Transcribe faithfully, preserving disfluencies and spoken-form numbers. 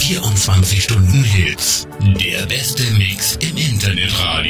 vierundzwanzig Stunden Hits. Der beste Mix im Internetradio.